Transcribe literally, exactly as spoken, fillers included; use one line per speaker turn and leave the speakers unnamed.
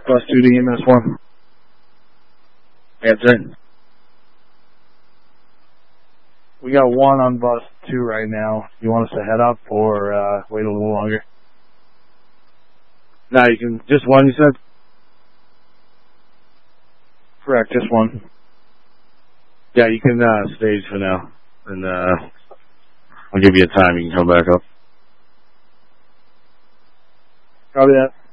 Bus two to E M S one. Answer.
We got one on bus two right now. You want us to head up or uh, wait a little longer?
No, you can, just one, you said?
Correct, just one.
Yeah, you can uh, stage for now. And uh, I'll give you a time. You can come back up.
Copy that.